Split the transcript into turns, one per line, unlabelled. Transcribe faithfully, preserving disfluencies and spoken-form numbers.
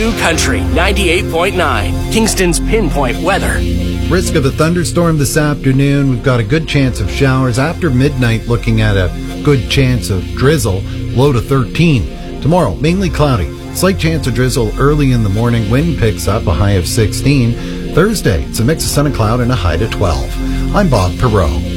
New Country ninety-eight point nine, Kingston's pinpoint weather.
Risk of a thunderstorm this afternoon. We've got a good chance of showers. After midnight, looking at a good chance of drizzle, low to thirteen. Tomorrow, mainly cloudy. Slight chance of drizzle early in the morning. Wind picks up, a high of sixteen. Thursday, it's a mix of sun and cloud and a high to twelve. I'm Bob Perreault.